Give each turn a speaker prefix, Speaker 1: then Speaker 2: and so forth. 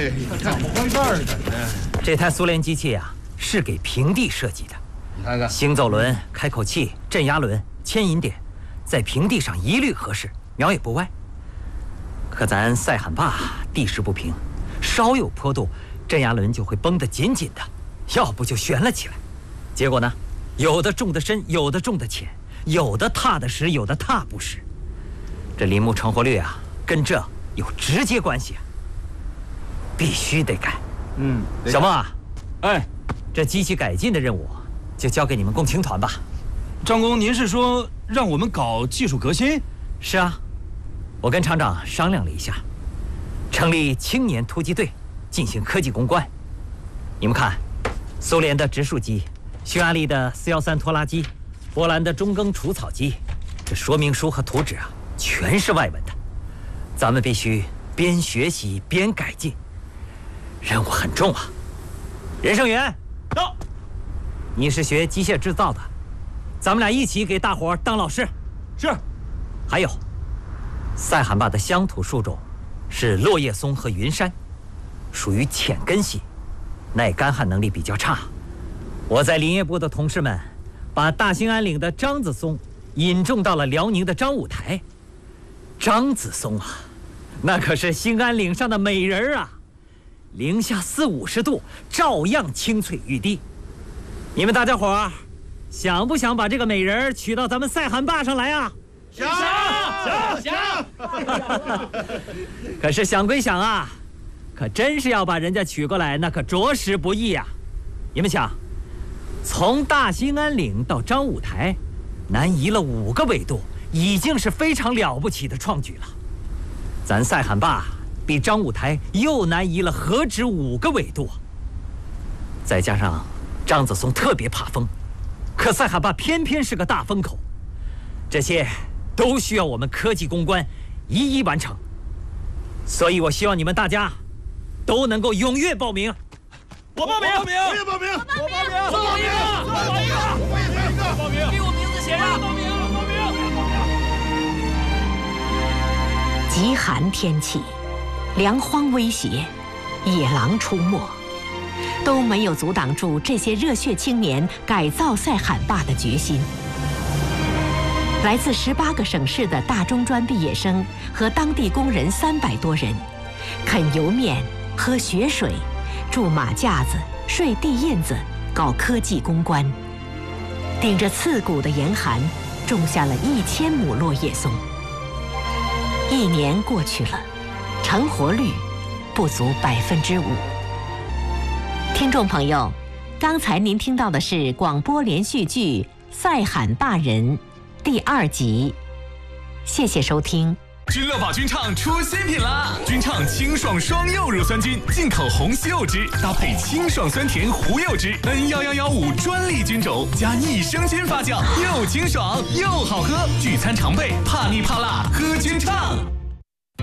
Speaker 1: 怎么回事呢？
Speaker 2: 这台苏联机器啊，是给平地设计的。
Speaker 1: 你看看，
Speaker 2: 行走轮、开口器、镇压轮、牵引点，在平地上一律合适，瞄也不歪。可咱塞罕坝地势不平，稍有坡度，镇压轮就会绷得紧紧的，要不就悬了起来。结果呢，有的种得深，有的种得浅，有的踏得实，有的踏不实。这林木成活率啊，跟这有直接关系啊，必须得改。小孟啊，
Speaker 3: 哎，
Speaker 2: 这机器改进的任务就交给你们共青团吧。
Speaker 3: 张工，您是说让我们搞技术革新？
Speaker 2: 是啊，我跟厂长商量了一下，成立青年突击队，进行科技攻关。你们看，苏联的植树机，匈牙利的413拖拉机，波兰的中耕除草机，这说明书和图纸啊，全是外文的。咱们必须边学习边改进，任务很重啊。任胜元，
Speaker 3: 到。
Speaker 2: 你是学机械制造的，咱们俩一起给大伙儿当老师。
Speaker 3: 是。
Speaker 2: 还有，塞罕坝的乡土树种是落叶松和云杉，属于浅根系，耐干旱能力比较差。我在林业部的同事们把大兴安岭的樟子松引种到了辽宁的张五台。樟子松啊，那可是兴安岭上的美人啊，零下40-50度照样青翠欲滴。你们大家伙儿想不想把这个美人娶到咱们塞罕坝上来啊？
Speaker 1: 想。
Speaker 2: 可是想归想啊，可真是要把人家娶过来，那可着实不易呀。你们想，从大兴安岭到张五台，南移了5个纬度，已经是非常了不起的创举了。咱塞罕坝比张五台又南移了何止5个纬度啊！再加上樟子松特别怕风，可塞罕坝偏偏是个大风口，这些都需要我们科技攻关一一完成。所以我希望你们大家都能够踊跃报名。
Speaker 3: 我报名，
Speaker 1: 我也报名，
Speaker 3: 我报名，我也报一个，报名，给我名字写上，报名。
Speaker 4: 极寒天气，粮荒威胁，野狼出没，都没有阻挡住这些热血青年改造塞罕坝的决心。来自18个省市的大中专毕业生和当地工人300多人，啃油面、喝血水、筑马架子、睡地印子，搞科技攻关，顶着刺骨的严寒，种下了1000亩落叶松。1年过去了，成活率不足5%。听众朋友，刚才您听到的是广播连续剧《塞罕坝人》第2集，谢谢收听。
Speaker 5: 君乐宝菌畅出新品啦！菌畅清爽双柚乳酸菌，进口红西柚汁搭配清爽酸甜胡柚汁 ，N11115专利菌种加益生菌发酵，又清爽又好喝，聚餐常备，怕腻怕辣喝菌畅。